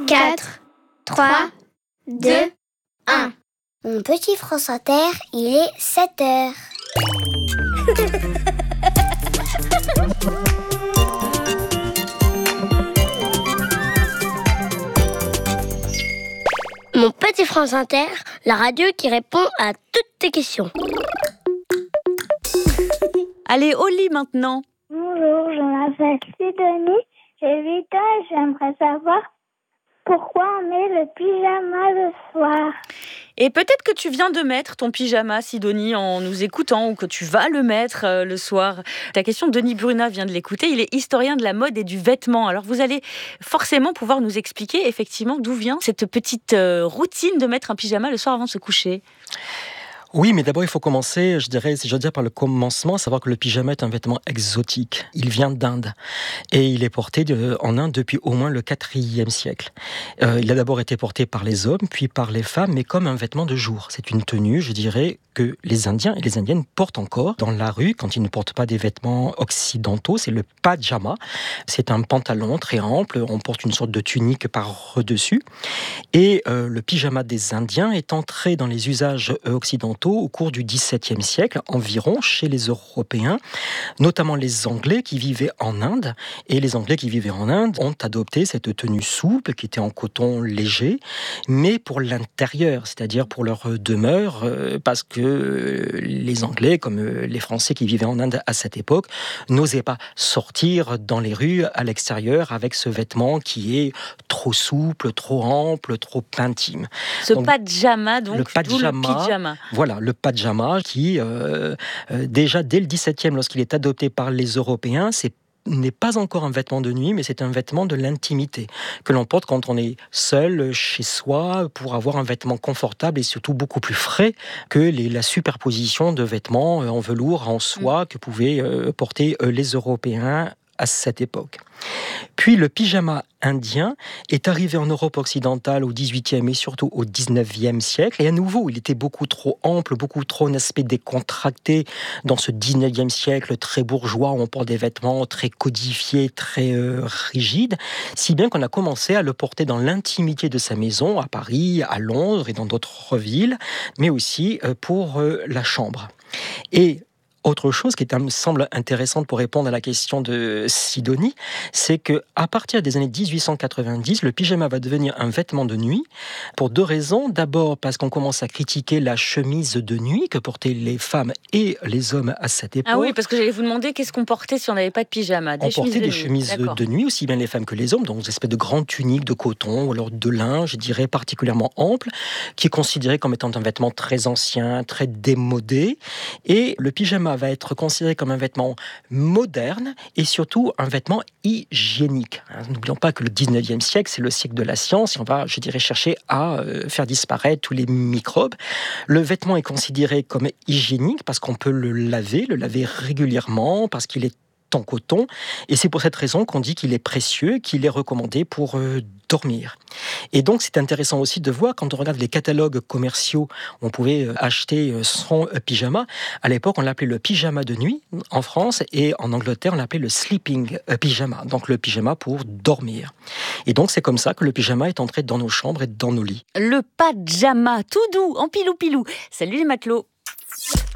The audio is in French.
4, 3, 2, 1. Mon petit France Inter, il est 7 heures. Mon petit France Inter, la radio qui répond à toutes tes questions. Allez, au lit maintenant. Bonjour, je m'appelle Sidonie, j'ai 8 ans et j'aimerais savoir pourquoi on met le pyjama le soir. Et peut-être que tu viens de mettre ton pyjama, Sidonie, en nous écoutant, ou que tu vas le mettre le soir. Ta question, Denis Brunat vient de l'écouter. Il est historien de la mode et du vêtement. Alors vous allez forcément pouvoir nous expliquer effectivement d'où vient cette petite routine de mettre un pyjama le soir avant de se coucher. Oui, mais d'abord, il faut commencer, je dirais par le commencement, savoir que le pyjama est un vêtement exotique. Il vient d'Inde et il est porté en Inde depuis au moins le 4e siècle. Il a d'abord été porté par les hommes, puis par les femmes, mais comme un vêtement de jour. C'est une tenue, je dirais, que les Indiens et les Indiennes portent encore dans la rue quand ils ne portent pas des vêtements occidentaux. C'est le pajama. C'est un pantalon très ample. On porte une sorte de tunique par-dessus. Et le pyjama des Indiens est entré dans les usages occidentaux au cours du XVIIe siècle environ chez les Européens, notamment les Anglais qui vivaient en Inde. Et les Anglais qui vivaient en Inde ont adopté cette tenue souple qui était en coton léger, mais pour l'intérieur, c'est-à-dire pour leur demeure, parce que les Anglais, comme les Français qui vivaient en Inde à cette époque, n'osaient pas sortir dans les rues à l'extérieur avec ce vêtement qui est trop souple, trop ample, trop intime. Pajama, donc, le pyjama. Voilà, le pajama qui, déjà dès le XVIIe, lorsqu'il est adopté par les Européens, n'est pas encore un vêtement de nuit, mais c'est un vêtement de l'intimité que l'on porte quand on est seul chez soi pour avoir un vêtement confortable et surtout beaucoup plus frais que la superposition de vêtements en velours, en soie que pouvaient porter les Européens à cette époque. Puis le pyjama indien est arrivé en Europe occidentale au XVIIIe et surtout au XIXe siècle. Et à nouveau, il était beaucoup trop ample, beaucoup trop un aspect décontracté dans ce XIXe siècle très bourgeois où on porte des vêtements très codifiés, très rigides, si bien qu'on a commencé à le porter dans l'intimité de sa maison, à Paris, à Londres et dans d'autres villes, mais aussi pour la chambre. Et autre chose qui me semble intéressante pour répondre à la question de Sidonie, c'est qu'à partir des années 1890, le pyjama va devenir un vêtement de nuit pour 2 raisons. D'abord parce qu'on commence à critiquer la chemise de nuit que portaient les femmes et les hommes à cette époque. Ah oui, parce que j'allais vous demander qu'est-ce qu'on portait si on n'avait pas de pyjama. On portait des chemises de nuit, aussi bien les femmes que les hommes, donc des espèces de grandes tuniques de coton ou alors de lin, je dirais particulièrement ample, qui est considéré comme étant un vêtement très ancien, très démodé. Et le pyjama va être considéré comme un vêtement moderne et surtout un vêtement hygiénique. N'oublions pas que le 19e siècle, c'est le siècle de la science et on va, je dirais, chercher à faire disparaître tous les microbes. Le vêtement est considéré comme hygiénique parce qu'on peut le laver régulièrement, parce qu'il est en coton, et c'est pour cette raison qu'on dit qu'il est précieux, qu'il est recommandé pour dormir. Et donc c'est intéressant aussi de voir, quand on regarde les catalogues commerciaux, on pouvait acheter son pyjama. À l'époque, on l'appelait le pyjama de nuit en France, et en Angleterre, on l'appelait le sleeping pyjama, donc le pyjama pour dormir. Et donc c'est comme ça que le pyjama est entré dans nos chambres et dans nos lits. Le pajama, tout doux, en pilou-pilou. Salut les matelots.